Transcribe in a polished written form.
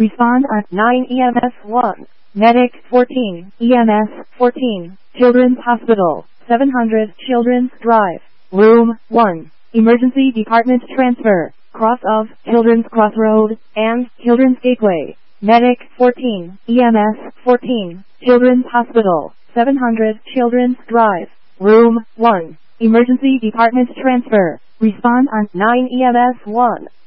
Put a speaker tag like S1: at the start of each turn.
S1: Respond on 9 EMS 1. Medic 14. EMS 14. Children's Hospital 700 Children's Drive. Room 1. Emergency Department Transfer. Cross of Children's Crossroad and Children's Gateway. Medic 14. EMS 14. Children's Hospital 700 Children's Drive. Room 1. Emergency Department Transfer. Respond on 9 EMS 1.